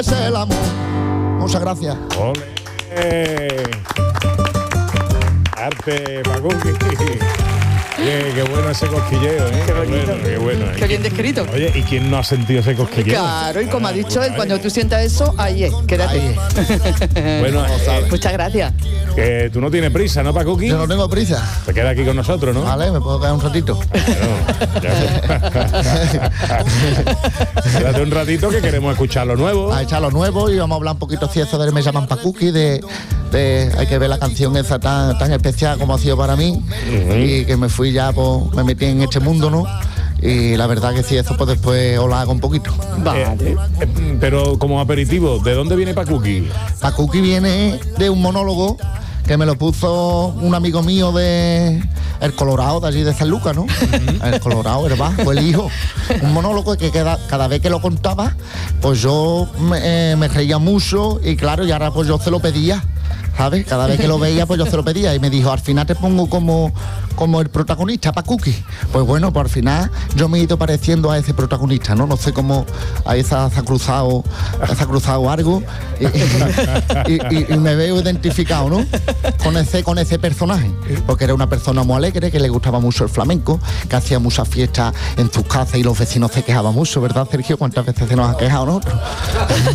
ese es el amor. Muchas gracias. ¡Ole! Arte, Pacuqui. Qué bueno ese cosquilleo, ¿eh? Qué bonito. Qué bueno. Qué bien descrito. Oye, ¿y quién no ha sentido ese cosquilleo? Claro, y como ha dicho él, Pues, cuando tú sientas eso, ahí es, quédate. Ahí bueno, Muchas gracias. que tú no tienes prisa, ¿no, Pacuqui? Yo no tengo prisa. Te queda aquí con nosotros, ¿no? Vale, me puedo quedar un ratito. Quédate un ratito que queremos escuchar lo nuevo. A echar lo nuevo y vamos a hablar un poquito si eso de Me llaman Pacuqui, de hay que ver la canción esa tan especial como ha sido para mí, y que me fui ya, pues me metí en este mundo, ¿no? Y la verdad que sí, eso pues después os lo hago un poquito. Vale. Pero como aperitivo, ¿de dónde viene Pacuqui? Pacuqui viene de un monólogo que me lo puso un amigo mío de El Colorado, de allí de San Lucas, ¿no? El Colorado, el bajo, el hijo. Un monólogo que cada vez que lo contaba, pues yo me reía mucho y claro, y ahora pues yo se lo pedía, ¿sabes? Cada vez que lo veía, pues yo se lo pedía y me dijo, al final te pongo como el protagonista, Pacuqui. Pues bueno, pues al final yo me he ido pareciendo a ese protagonista, ¿no? No sé cómo ahí se ha cruzado algo y me veo identificado, ¿no? Con ese personaje, porque era una persona muy alegre, que le gustaba mucho el flamenco, que hacía muchas fiestas en sus casas y los vecinos se quejaban mucho, ¿verdad, Sergio? ¿Cuántas veces se nos ha quejado nosotros?